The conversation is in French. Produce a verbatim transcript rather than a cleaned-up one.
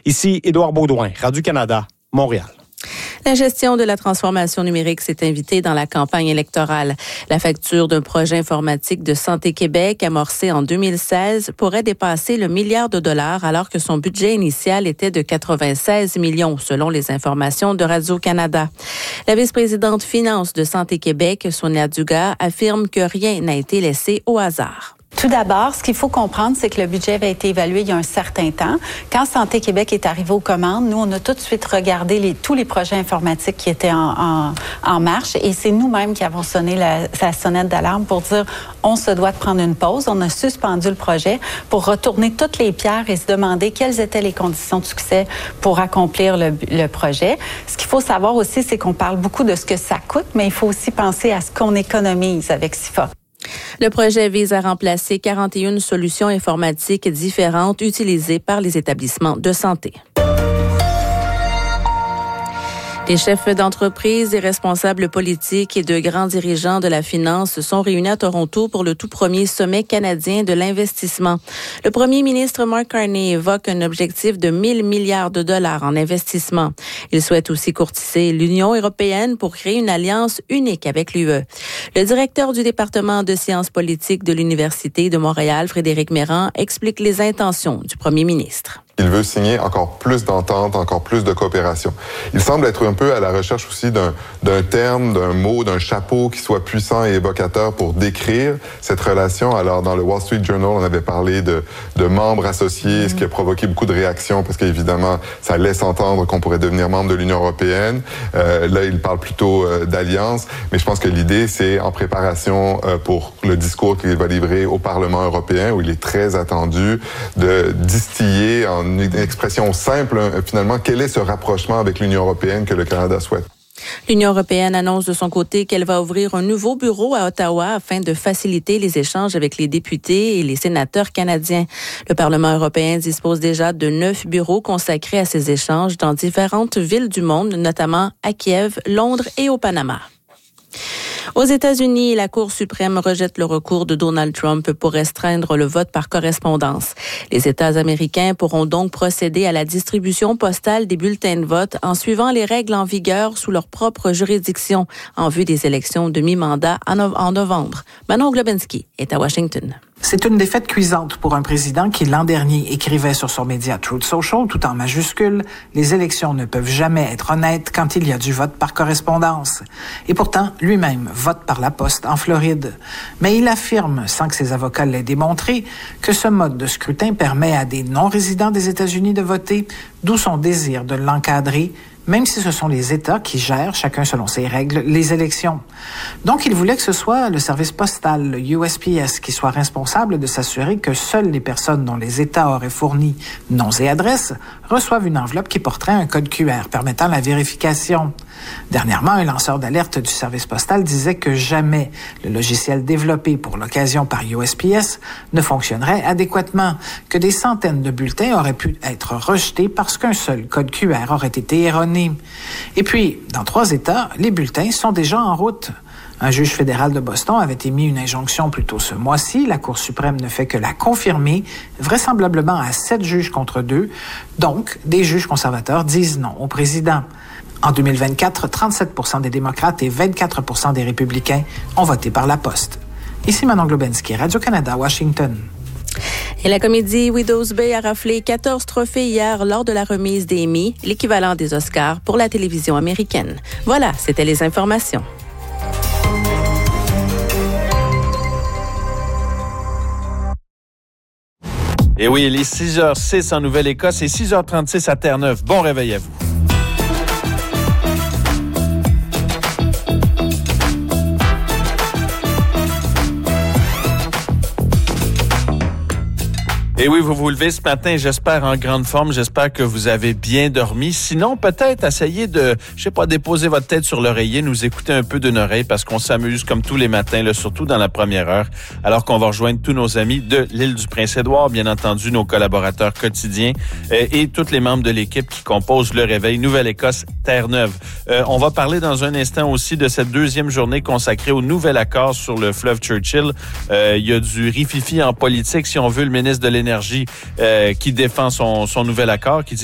Ici Édouard Baudouin, Radio-Canada, Montréal. La gestion de la transformation numérique s'est invitée dans la campagne électorale. La facture d'un projet informatique de Santé Québec amorcé en deux mille seize pourrait dépasser le milliard de dollars alors que son budget initial était de quatre-vingt-seize millions selon les informations de Radio-Canada. La vice-présidente finance de Santé Québec, Sonia Dugas, affirme que rien n'a été laissé au hasard. Tout d'abord, ce qu'il faut comprendre, c'est que le budget avait été évalué il y a un certain temps. Quand Santé Québec est arrivé aux commandes, nous, on a tout de suite regardé les, tous les projets informatiques qui étaient en, en, en marche et c'est nous-mêmes qui avons sonné la, la sonnette d'alarme pour dire on se doit de prendre une pause. On a suspendu le projet pour retourner toutes les pierres et se demander quelles étaient les conditions de succès pour accomplir le, le projet. Ce qu'il faut savoir aussi, c'est qu'on parle beaucoup de ce que ça coûte, mais il faut aussi penser à ce qu'on économise avec S I F A. Le projet vise à remplacer quarante et une solutions informatiques différentes utilisées par les établissements de santé. Les chefs d'entreprise, des responsables politiques et de grands dirigeants de la finance sont réunis à Toronto pour le tout premier sommet canadien de l'investissement. Le premier ministre Mark Carney évoque un objectif de mille milliards de dollars en investissement. Il souhaite aussi courtiser l'Union européenne pour créer une alliance unique avec l'U E. Le directeur du département de sciences politiques de l'Université de Montréal, Frédéric Mérand, explique les intentions du premier ministre. Il veut signer encore plus d'ententes, encore plus de coopération. Il semble être un peu à la recherche aussi d'un, d'un terme, d'un mot, d'un chapeau qui soit puissant et évocateur pour décrire cette relation. Alors, dans le Wall Street Journal, on avait parlé de, de membres associés, mmh. ce qui a provoqué beaucoup de réactions parce qu'évidemment, ça laisse entendre qu'on pourrait devenir membre de l'Union européenne. Euh, là, il parle plutôt euh, d'alliance, mais je pense que l'idée, c'est en préparation euh, pour le discours qu'il va livrer au Parlement européen, où il est très attendu de distiller en une expression simple, finalement, quel est ce rapprochement avec l'Union européenne que le Canada souhaite? L'Union européenne annonce de son côté qu'elle va ouvrir un nouveau bureau à Ottawa afin de faciliter les échanges avec les députés et les sénateurs canadiens. Le Parlement européen dispose déjà de neuf bureaux consacrés à ces échanges dans différentes villes du monde, notamment à Kiev, Londres et au Panama. Aux États-Unis, la Cour suprême rejette le recours de Donald Trump pour restreindre le vote par correspondance. Les États américains pourront donc procéder à la distribution postale des bulletins de vote en suivant les règles en vigueur sous leur propre juridiction en vue des élections de mi-mandat en novembre. Manon Globinski est à Washington. C'est une défaite cuisante pour un président qui, l'an dernier, écrivait sur son média Truth Social, tout en majuscule, « Les élections ne peuvent jamais être honnêtes quand il y a du vote par correspondance ». Et pourtant, lui-même vote par la poste en Floride. Mais il affirme, sans que ses avocats l'aient démontré, que ce mode de scrutin permet à des non-résidents des États-Unis de voter, d'où son désir de l'encadrer, même si ce sont les États qui gèrent, chacun selon ses règles, les élections. Donc, il voulait que ce soit le service postal, le U S P S, qui soit responsable de s'assurer que seules les personnes dont les États auraient fourni noms et adresses reçoivent une enveloppe qui porterait un code Q R permettant la vérification. Dernièrement, un lanceur d'alerte du service postal disait que jamais le logiciel développé pour l'occasion par U S P S ne fonctionnerait adéquatement, que des centaines de bulletins auraient pu être rejetés parce qu'un seul code Q R aurait été erroné. Et puis, dans trois États, les bulletins sont déjà en route. Un juge fédéral de Boston avait émis une injonction plus tôt ce mois-ci. La Cour suprême ne fait que la confirmer, vraisemblablement à sept juges contre deux. Donc, des juges conservateurs disent non au président. En deux mille vingt-quatre, trente-sept pour cent des démocrates et vingt-quatre pour cent des républicains ont voté par la poste. Ici Manon Globinski, Radio-Canada, Washington. Et la comédie Widow's Bay a raflé quatorze trophées hier lors de la remise des Emmy, l'équivalent des Oscars pour la télévision américaine. Voilà, c'était les informations. Et oui, il est six heures six en Nouvelle-Écosse et six heures trente-six à Terre-Neuve. Bon réveil à vous. Et oui, vous vous levez ce matin, j'espère en grande forme, j'espère que vous avez bien dormi. Sinon, peut-être essayez de, je sais pas, déposer votre tête sur l'oreiller, nous écouter un peu d'une oreille parce qu'on s'amuse comme tous les matins, là, surtout dans la première heure, alors qu'on va rejoindre tous nos amis de l'île du Prince-Édouard, bien entendu nos collaborateurs quotidiens euh, et tous les membres de l'équipe qui composent le Réveil Nouvelle-Écosse Terre-Neuve. Euh, on va parler dans un instant aussi de cette deuxième journée consacrée au nouvel accord sur le fleuve Churchill. Euh, il y a du rififi en politique, si on veut, le ministre de l'Énergie Euh, qui défend son, son nouvel accord, qui dit